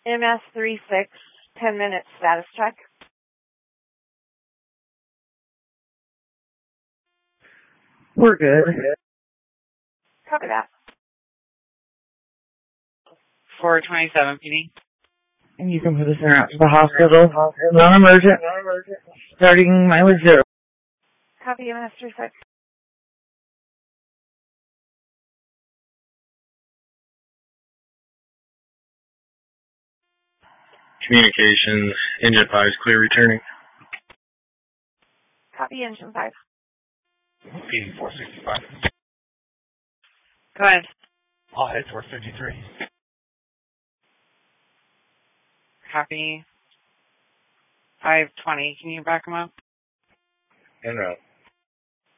MS36, 10-minute status check. We're good. Copy that. 427 PD. And you can put us in out to the hospital. Non-emergent. Starting mileage 0. Copy MS36. Communication, engine 5 is clear returning. Copy engine 5. PD 465. Go ahead. It's 453. Copy. 520. Can you back them up? En route.